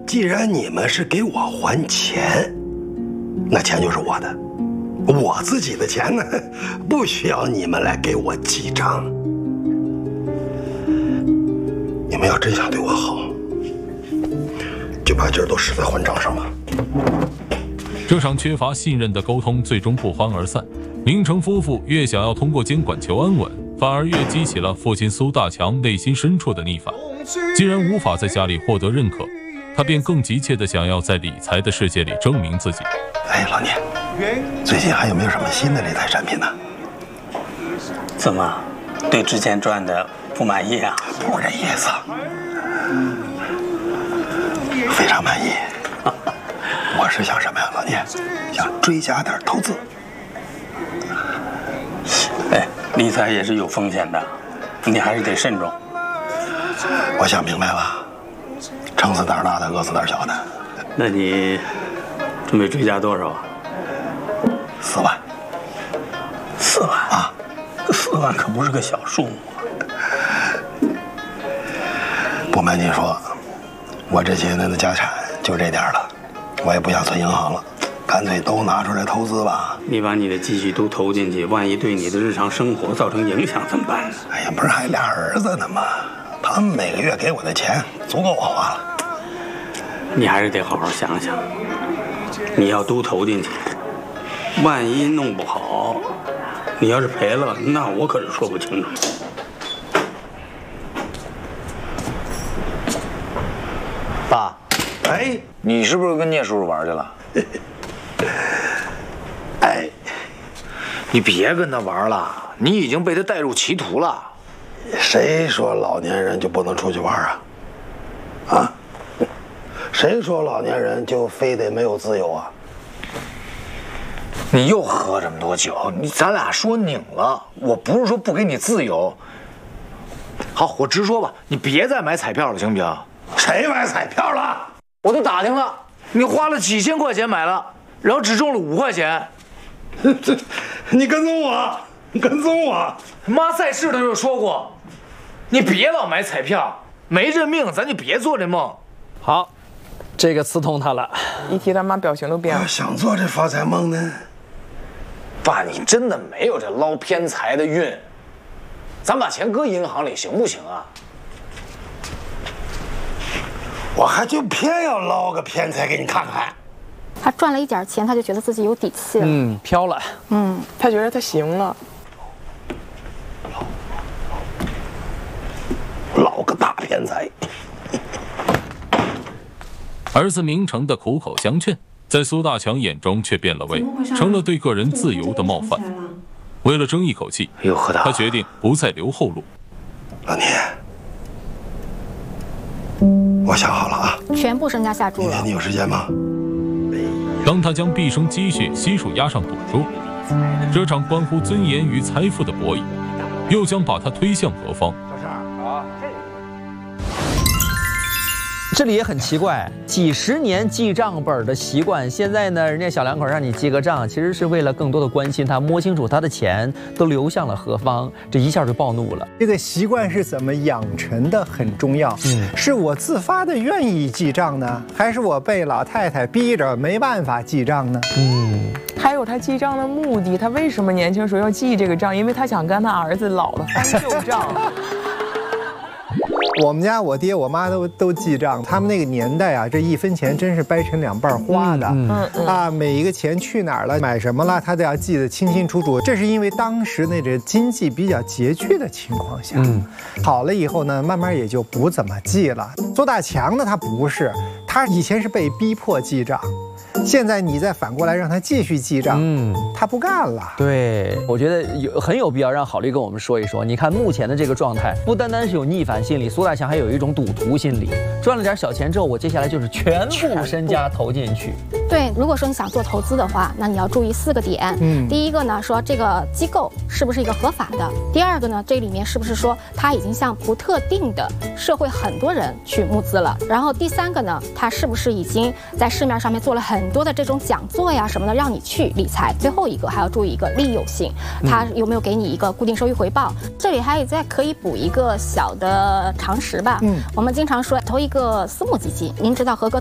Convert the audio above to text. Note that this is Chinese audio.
既然你们是给我还钱，那钱就是我的，我自己的钱呢，不需要你们来给我记账。你们要真想对我好，就把劲儿都使在还账上吧。 这场缺乏信任的沟通最终不欢而散。明成夫妇越想要通过监管求安稳，反而越激起了父亲苏大强内心深处的逆反。既然无法在家里获得认可，他便更急切地想要在理财的世界里证明自己。 哎，老聂，最近还有没有什么新的理财产品呢？ 怎么，对之前赚的不满意啊？ 不是这意思，非常满意。我是想什么呀，老聂？想追加点投资。 哎，理财也是有风险的，你还是得慎重。 我想明白了，撑死胆大的，饿死胆小的。 那你准备追加多少啊 ？4万。 4万啊！4万可不是个小数目。 不瞒您说，我这些年的家产就这点了，我也不想存银行了，干脆都拿出来投资吧。 你把你的积蓄都投进去，万一对你的日常生活造成影响怎么办呢？ 哎呀，不是还俩儿子呢吗？他们每个月给我的钱足够我花了。 你还是得好好想想，你要都投进去，万一弄不好，你要是赔了，那我可是说不清楚。 爸， 哎， 你是不是跟聂叔叔玩去了？ 哎， 你别跟他玩了，你已经被他带入歧途了。 谁说老年人就不能出去玩啊？啊？谁说老年人就非得没有自由啊？ 你又喝这么多酒，咱俩说拧了。我不是说不给你自由。好，我直说吧，你别再买彩票了，行不行？ 谁买彩票了？ 我都打听了，你花了几千块钱买了，然后只中了5块钱。 你跟踪我，你跟踪我！ 妈在世的时候说过，你别老买彩票，没这命咱就别做这梦。 好，这个刺痛他了。 一提他妈表情都变了。 想做这发财梦呢？ 爸，你真的没有这捞偏财的运，咱把钱搁银行里行不行啊？ 我还就偏要捞个偏财给你看看。 他赚了一点钱，他就觉得自己有底气了。 飘了。 他觉得他行了。 捞个大偏财。 儿子明成的苦口相劝，在苏大强眼中却变了味，成了对个人自由的冒犯。为了争一口气，他决定不再留后路。 老聂，我想好了啊， 全部身家下注了。 明天你有时间吗？ 当他将毕生积蓄悉数押上赌桌，这场关乎尊严与财富的博弈，又将把他推向何方？ 这里也很奇怪，几十年记账本的习惯，现在呢，人家小两口让你记个账，其实是为了更多的关心他，摸清楚他的钱都流向了何方，这一下就暴怒了。 这个习惯是怎么养成的很重要。是我自发的愿意记账呢，还是我被老太太逼着没办法记账呢？ 还有他记账的目的，他为什么年轻时候要记这个账？因为他想跟他儿子老了翻旧账。 我们家我爹我妈都记账，他们那个年代啊，这1分钱真是掰成2半花的。每一个钱去哪儿了，买什么了，他都要记得清清楚楚。这是因为当时那个经济比较拮据的情况下，好了以后呢，慢慢也就不怎么记了。苏大强呢，他不是，他以前是被逼迫记账。现在你再反过来让他继续记账，他不干了。 对，我觉得很有必要让郝律跟我们说一说。你看目前的这个状态，不单单是有逆反心理，苏大强还有一种赌徒心理。赚了点小钱之后，我接下来就是全部身家投进去。 对，如果说你想做投资的话，那你要注意4个点。第一个呢，说这个机构是不是一个合法的；第二个呢，这里面是不是说他已经向不特定的社会很多人去募资了；然后第3个呢，他是不是已经在市面上面做了很多的这种讲座呀什么的，让你去理财。最后一个还要注意一个利诱性，他有没有给你一个固定收益回报。这里还有再可以补一个小的常识吧。我们经常说投一个私募基金，您知道合格